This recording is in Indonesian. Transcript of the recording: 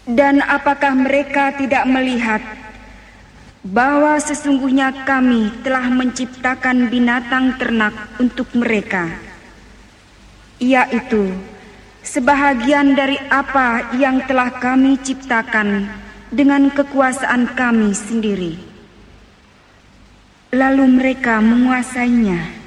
Dan apakah mereka tidak melihat bahwa sesungguhnya kami telah menciptakan binatang ternak untuk mereka, yaitu sebahagian dari apa yang telah kami ciptakan dengan kekuasaan kami sendiri. Lalu mereka menguasainya.